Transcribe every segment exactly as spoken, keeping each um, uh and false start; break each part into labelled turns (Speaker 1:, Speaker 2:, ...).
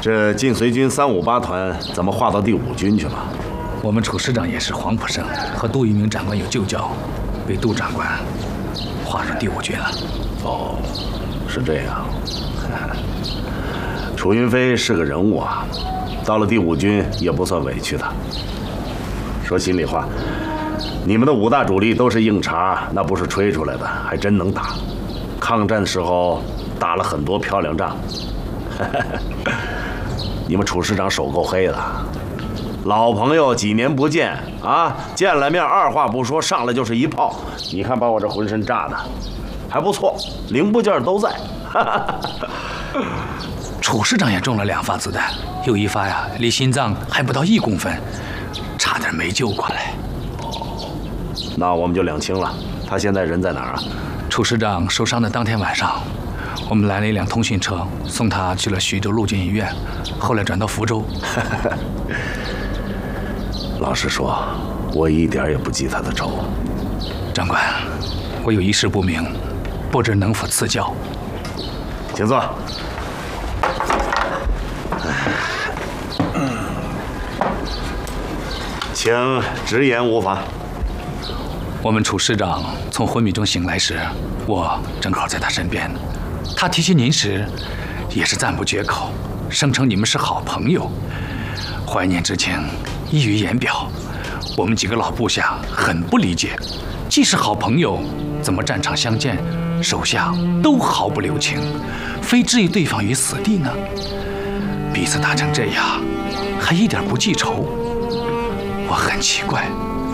Speaker 1: 这晋绥军三五八团怎么划到第五军去了？
Speaker 2: 我们楚师长也是黄埔生，和杜聿明长官有旧交，被杜长官划入第五军了。
Speaker 1: 哦，是这样。楚云飞是个人物啊，到了第五军也不算委屈的。说心里话，你们的五大主力都是硬茬，那不是吹出来的，还真能打。抗战时候打了很多漂亮仗。你们楚师长手够黑的，老朋友几年不见啊，见了面二话不说，上来就是一炮。你看把我这浑身炸的，还不错，零部件都在。
Speaker 2: 楚师长也中了两发子弹，有一发呀，离心脏还不到一公分，差点没救过来。
Speaker 1: 哦，那我们就两清了。他现在人在哪儿啊？
Speaker 2: 楚师长受伤的当天晚上，我们来了一辆通讯车，送他去了徐州陆军医院，后来转到福州。
Speaker 1: 老实说，我一点也不记他的仇。
Speaker 2: 长官，我有一事不明，不知能否赐教。
Speaker 1: 请坐。请直言无妨。
Speaker 2: 我们楚师长从昏迷中醒来时，我正好在他身边。他提起您时，也是赞不绝口，声称你们是好朋友，怀念之情溢于言表。我们几个老部下很不理解，既是好朋友，怎么战场相见，手下都毫不留情，非置于对方于死地呢？彼此打成这样，还一点不记仇，我很奇怪。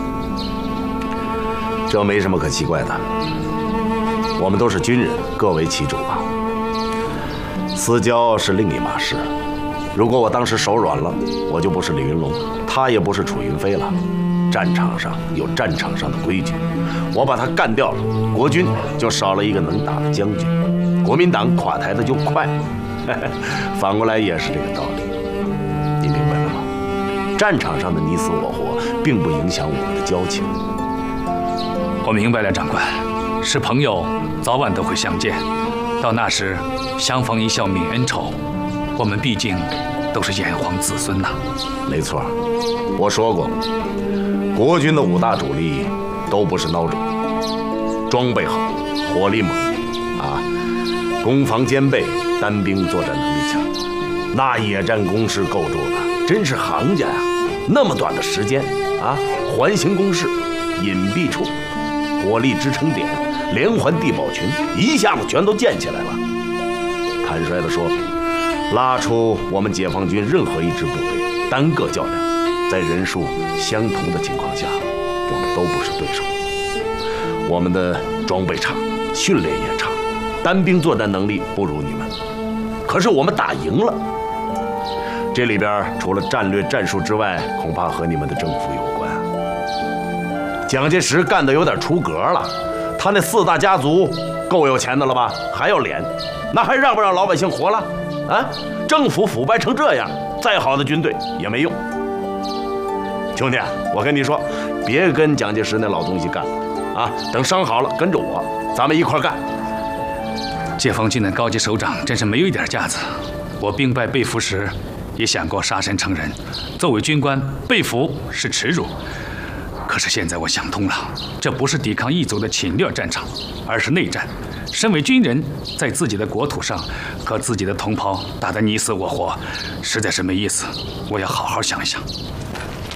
Speaker 1: 这没什么可奇怪的，我们都是军人，各为其主吧。私交是另一码事。如果我当时手软了，我就不是李云龙，他也不是楚云飞了。战场上有战场上的规矩，我把他干掉了，国军就少了一个能打的将军，国民党垮台的就快。反过来也是这个道理，你明白了吗？战场上的你死我活，并不影响我们的交情。
Speaker 2: 我明白了，长官，是朋友，早晚都会相见。到那时，相逢一笑泯恩仇。我们毕竟都是炎黄子孙呐。
Speaker 1: 没错，我说过，国军的五大主力都不是孬种，装备好，火力猛啊，攻防兼备，单兵作战能力强。那野战攻势构筑的真是行家呀！那么短的时间啊，环形攻势、隐蔽处、火力支撑点、连环地堡群，一下子全都建起来了。坦率地说，拉出我们解放军任何一支部队单个较量，在人数相同的情况下，我们都不是对手。我们的装备差，训练也差，单兵作战能力不如你们，可是我们打赢了。这里边除了战略战术之外，恐怕和你们的政府有关。蒋介石干得有点出格了，他那四大家族够有钱的了吧？还要脸，那还让不让老百姓活了？啊，政府腐败成这样，再好的军队也没用。兄弟，我跟你说，别跟蒋介石那老东西干了啊！等伤好了，跟着我，咱们一块干。
Speaker 2: 解放军的高级首长真是没有一点架子。我兵败被俘时，也想过杀身成仁。作为军官，被俘是耻辱。可是现在我想通了，这不是抵抗异族的侵略战场，而是内战。身为军人，在自己的国土上和自己的同胞打得你死我活，实在是没意思。我要好好想一想。